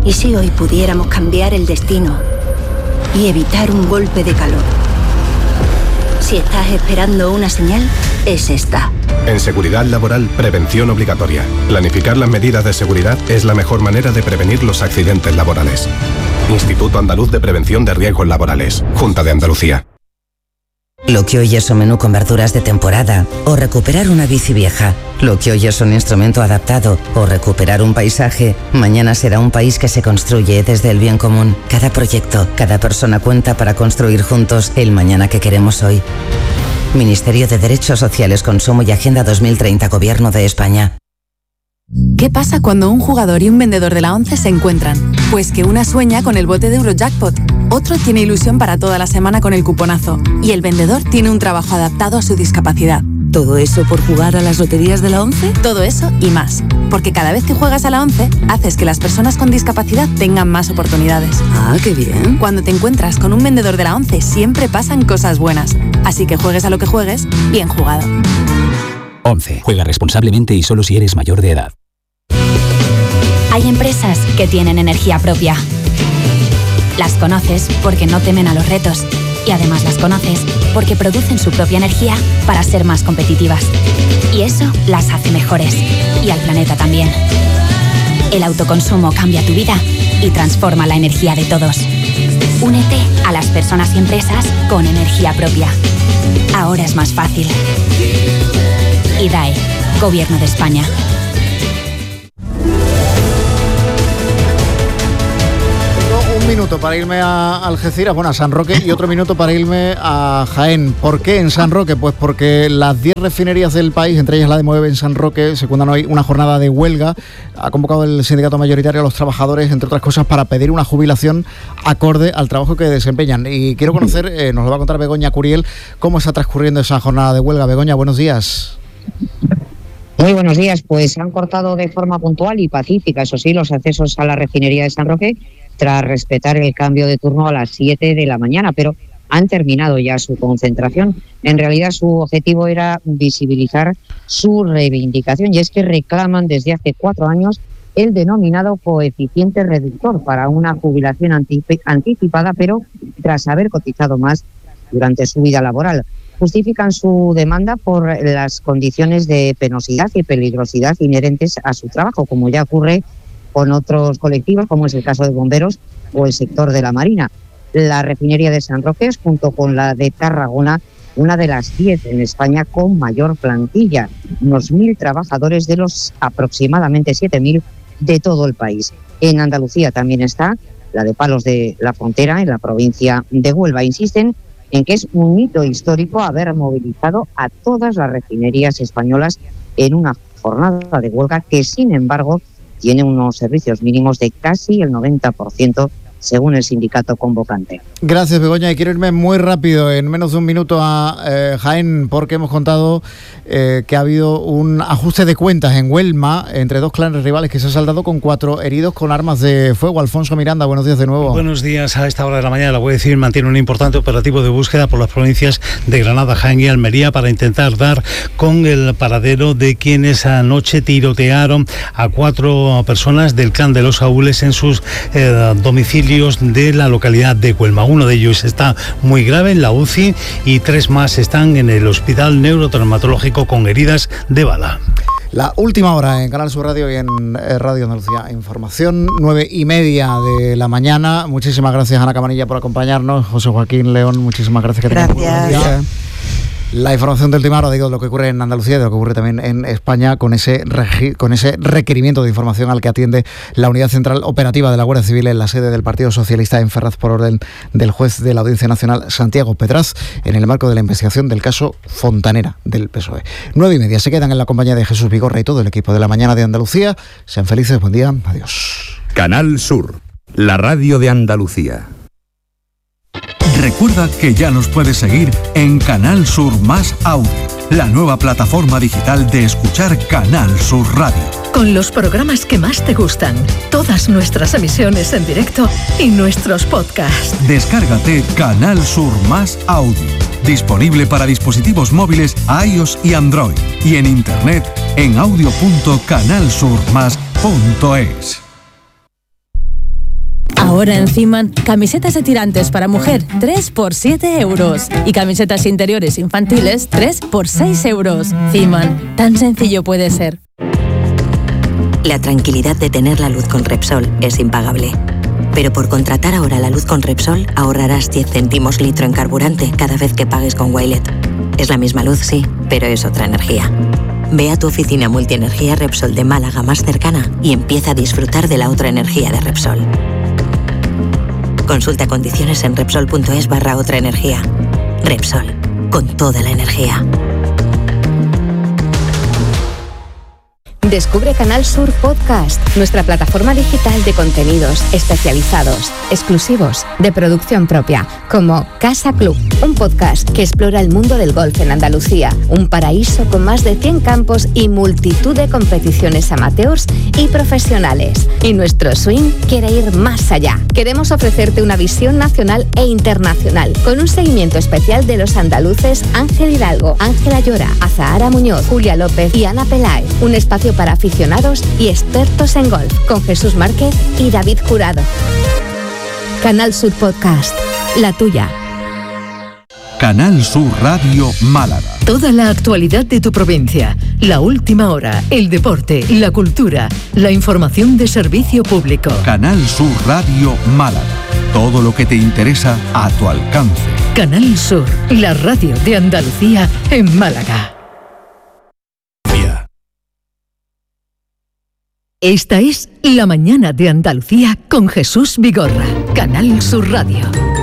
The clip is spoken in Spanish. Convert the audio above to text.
¿Y si hoy pudiéramos cambiar el destino y evitar un golpe de calor? Si estás esperando una señal, es esta. En seguridad laboral, prevención obligatoria. Planificar las medidas de seguridad es la mejor manera de prevenir los accidentes laborales. Instituto Andaluz de Prevención de Riesgos Laborales. Junta de Andalucía. Lo que hoy es un menú con verduras de temporada o recuperar una bici vieja. Lo que hoy es un instrumento adaptado o recuperar un paisaje, mañana será un país que se construye desde el bien común. Cada proyecto, cada persona cuenta para construir juntos el mañana que queremos hoy. Ministerio de Derechos Sociales, Consumo y Agenda 2030, Gobierno de España. ¿Qué pasa cuando un jugador y un vendedor de la 11 se encuentran? Pues que una sueña con el bote de Eurojackpot, otro tiene ilusión para toda la semana con el cuponazo y el vendedor tiene un trabajo adaptado a su discapacidad. ¿Todo eso por jugar a las loterías de la 11? Todo eso y más, porque cada vez que juegas a la 11 haces que las personas con discapacidad tengan más oportunidades. Ah, qué bien. Cuando te encuentras con un vendedor de la 11 siempre pasan cosas buenas, así que juegues a lo que juegues, bien jugado. 11. Juega responsablemente y solo si eres mayor de edad. Hay empresas que tienen energía propia. Las conoces porque no temen a los retos y además las conoces porque producen su propia energía para ser más competitivas. Y eso las hace mejores y al planeta también. El autoconsumo cambia tu vida y transforma la energía de todos. Únete a las personas y empresas con energía propia. Ahora es más fácil. IDAE, Gobierno de España. Un minuto para irme a Algeciras, bueno, a San Roque, y otro minuto para irme a Jaén. ¿Por qué en San Roque? Pues porque las 10 refinerías del país, entre ellas la de Moeve en San Roque, secundan hoy una jornada de huelga. Ha convocado el sindicato mayoritario a los trabajadores, entre otras cosas, para pedir una jubilación acorde al trabajo que desempeñan. Y quiero conocer, nos lo va a contar Begoña Curiel, cómo está transcurriendo esa jornada de huelga. Begoña, buenos días. Muy buenos días, pues han cortado de forma puntual y pacífica, eso sí, los accesos a la refinería de San Roque tras respetar el cambio de turno a las 7 de la mañana, pero han terminado ya su concentración. En realidad su objetivo era visibilizar su reivindicación y es que reclaman desde hace 4 años el denominado coeficiente reductor para una jubilación anticipada, pero tras haber cotizado más durante su vida laboral. Justifican su demanda por las condiciones de penosidad y peligrosidad inherentes a su trabajo, como ya ocurre con otros colectivos, como es el caso de bomberos o el sector de la Marina. La refinería de San Roque es, junto con la de Tarragona, una de las 10 en España con mayor plantilla, unos 1.000 trabajadores de los aproximadamente 7.000 de todo el país. En Andalucía también está la de Palos de la Frontera, en la provincia de Huelva. Insisten en que es un hito histórico haber movilizado a todas las refinerías españolas en una jornada de huelga que, sin embargo, tiene unos servicios mínimos de casi el 90%, según el sindicato convocante. Gracias, Begoña. Y quiero irme muy rápido, en menos de un minuto, a Jaén, porque hemos contado que ha habido un ajuste de cuentas en Huelma entre 2 clanes rivales que se ha saldado con 4 heridos con armas de fuego. Alfonso Miranda, buenos días de nuevo. Buenos días. A esta hora de la mañana, la Guardia Civil mantiene un importante operativo de búsqueda por las provincias de Granada, Jaén y Almería para intentar dar con el paradero de quienes anoche tirotearon a 4 personas del clan de los Saúles en sus domicilios de la localidad de Huelma. Uno de ellos está muy grave en la UCI y 3 más están en el hospital neurotraumatológico con heridas de bala. La última hora en Canal Sur Radio y en Radio Andalucía Información, 9:30 de la mañana. Muchísimas gracias, Ana Camarilla, por acompañarnos. José Joaquín León, muchísimas gracias. Gracias. La información del última hora, digo, de lo que ocurre en Andalucía y de lo que ocurre también en España con ese requerimiento de información al que atiende la Unidad Central Operativa de la Guardia Civil en la sede del Partido Socialista en Ferraz por orden del juez de la Audiencia Nacional, Santiago Pedraz, en el marco de la investigación del caso Fontanera del PSOE. 9:30. Se quedan en la compañía de Jesús Vigorra y todo el equipo de La Mañana de Andalucía. Sean felices, buen día, adiós. Canal Sur, la radio de Andalucía. Recuerda que ya nos puedes seguir en Canal Sur Más Audio, la nueva plataforma digital de escuchar Canal Sur Radio. Con los programas que más te gustan, todas nuestras emisiones en directo y nuestros podcasts. Descárgate Canal Sur Más Audio, disponible para dispositivos móviles iOS y Android, y en internet en audio.canalsurmas.es. Ahora en Ciman, camisetas de tirantes para mujer 3 por 7 euros y camisetas interiores infantiles 3 por 6 euros. Ciman, tan sencillo puede ser. La tranquilidad de tener la luz con Repsol es impagable. Pero por contratar ahora la luz con Repsol ahorrarás 10 céntimos litro en carburante cada vez que pagues con Wilet. Es la misma luz, sí, pero es otra energía. Ve a tu oficina multienergía Repsol de Málaga más cercana y empieza a disfrutar de la otra energía de Repsol. Consulta condiciones en Repsol.es/otra energía. Repsol, con toda la energía. Descubre Canal Sur Podcast, nuestra plataforma digital de contenidos especializados, exclusivos, de producción propia, como Casa Club, un podcast que explora el mundo del golf en Andalucía, un paraíso con más de 100 campos y multitud de competiciones amateurs y profesionales. Y nuestro swing quiere ir más allá. Queremos ofrecerte una visión nacional e internacional, con un seguimiento especial de los andaluces Ángel Hidalgo, Ángela Llora, Azahara Muñoz, Julia López y Ana Peláez. Un espacio para aficionados y expertos en golf, con Jesús Márquez y David Jurado. Canal Sur Podcast, la tuya. Canal Sur Radio Málaga. Toda la actualidad de tu provincia, la última hora, el deporte, la cultura, la información de servicio público. Canal Sur Radio Málaga. Todo lo que te interesa a tu alcance. Canal Sur, la radio de Andalucía en Málaga. Esta es La Mañana de Andalucía con Jesús Vigorra, Canal Sur Radio.